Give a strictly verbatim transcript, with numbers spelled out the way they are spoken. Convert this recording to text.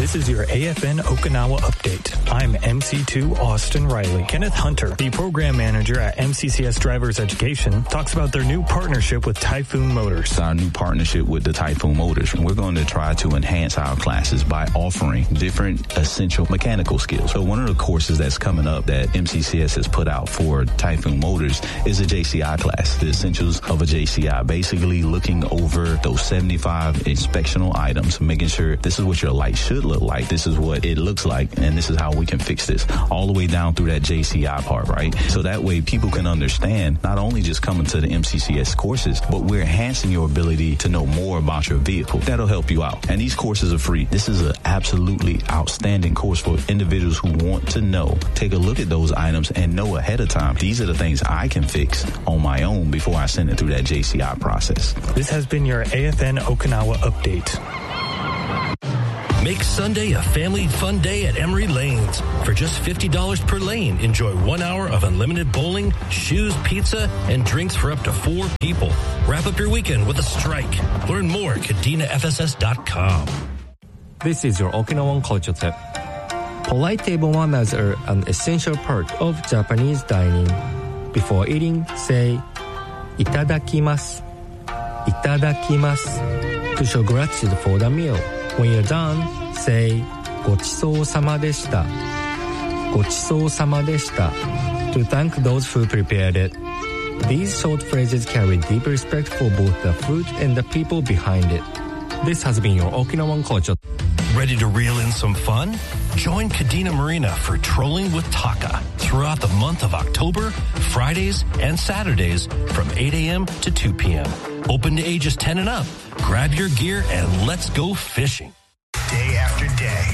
This is your A F N Okinawa update. I'm M C two Austin Riley. Kenneth Hunter, the program manager at M C C S Drivers Education, talks about their new partnership with Typhoon Motors. Our new partnership with the Typhoon Motors. We're going to try to enhance our classes by offering different essential mechanical skills. So one of the courses that's coming up that M C C S has put out for Typhoon Motors is a J C I class, the essentials of a J C I. Basically looking over those seventy-five inspectional items, making sure this is what your light should look like, this is what it looks like, and this is how we can fix this, all the way down through that J C I part, right? So that way people can understand, not only just coming to the M C C S courses, but we're enhancing your ability to know more about your vehicle. That'll help you out. And these courses are free. This is an absolutely outstanding course for individuals who want to know. Take a look at those items and know ahead of time, these are the things I can fix on my own before I send it through that J C I process. This has been your A F N Okinawa update. Make Sunday a family fun day at Emery Lanes. For just fifty dollars per lane, enjoy one hour of unlimited bowling, shoes, pizza, and drinks for up to four people. Wrap up your weekend with a strike. Learn more at kadena f s s dot com. This is your Okinawan culture tip. Polite table manners are an essential part of Japanese dining. Before eating, say, itadakimasu, itadakimasu, to show gratitude for the meal. When you're done, say, gochishou-sama deshita, gochishou-sama deshita, to thank those who prepared it. These short phrases carry deep respect for both the food and the people behind it. This has been your Okinawan culture. Ready to reel in some fun? Join Kadena Marina for Trolling with Taka throughout the month of October, Fridays and Saturdays from eight a.m. to two p.m. Open to ages ten and up. Grab your gear and let's go fishing. Day after day,